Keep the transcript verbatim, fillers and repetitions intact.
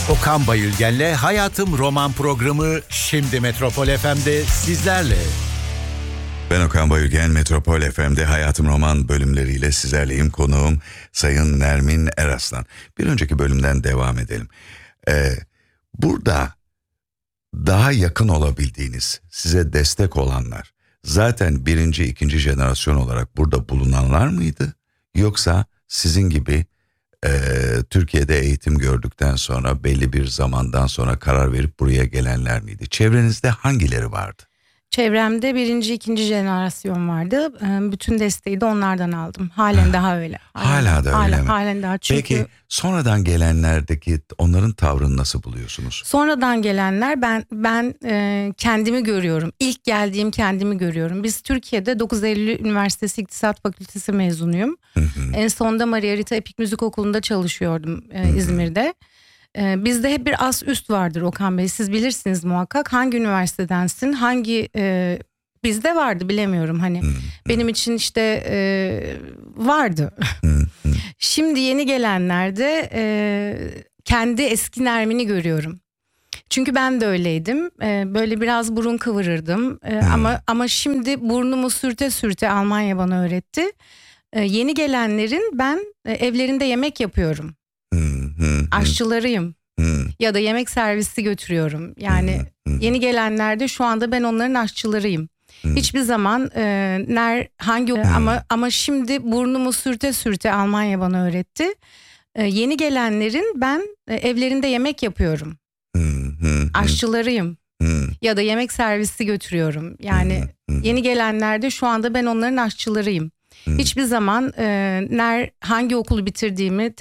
Okan Bayülgen'le Hayatım Roman programı şimdi Metropol F M'de sizlerle. Ben Okan Bayülgen, Metropol F M'de Hayatım Roman bölümleriyle sizlerleyim. Konuğum Sayın Nermin Eraslan. Bir önceki bölümden devam edelim. Ee, burada daha yakın olabildiğiniz, size destek olanlar zaten birinci, ikinci jenerasyon olarak burada bulunanlar mıydı? Yoksa sizin gibi e, Türkiye'de eğitim gördükten sonra belli bir zamandan sonra karar verip buraya gelenler miydi? Çevrenizde hangileri vardı? Çevremde birinci, ikinci jenerasyon vardı. Bütün desteği de onlardan aldım. Halen ha. daha öyle. Halen, hala da öyle halen, mi? Halen daha çünkü... Peki sonradan gelenlerdeki onların tavrını nasıl buluyorsunuz? Sonradan gelenler ben ben e, kendimi görüyorum. İlk geldiğim kendimi görüyorum. Biz Türkiye'de dokuz Eylül Üniversitesi İktisat Fakültesi mezunuyum. Hı hı. En sonunda Maria Rita Epik Müzik Okulu'nda çalışıyordum e, İzmir'de. Ee, bizde hep bir as üst vardır Okan Bey, siz bilirsiniz muhakkak hangi üniversitedensin, hangi e, bizde vardı bilemiyorum hani hmm. benim için işte e, vardı. Hmm. Şimdi yeni gelenlerde e, kendi eski Nermin'i görüyorum. Çünkü ben de öyleydim. Ee, böyle biraz burun kıvırırdım. Ee, hmm. ama ama şimdi burnumu sürte sürte Almanya bana öğretti. Ee, yeni gelenlerin ben e, evlerinde yemek yapıyorum. Hmm, hmm, Aşçılarıyım hmm. ya da yemek servisi götürüyorum. Yani hmm, hmm. yeni gelenlerde şu anda ben onların aşçılarıyım. Hmm. Hiçbir zaman e, ner hangi hmm. ama ama şimdi burnumu sürte sürte Almanya bana öğretti. E, yeni gelenlerin ben e, evlerinde yemek yapıyorum. Hmm, hmm. Aşçılarıyım hmm. ya da yemek servisi götürüyorum. Yani hmm. yeni gelenlerde şu anda ben onların aşçılarıyım. Hmm. Hiçbir zaman e, ner hangi okulu bitirdiğimi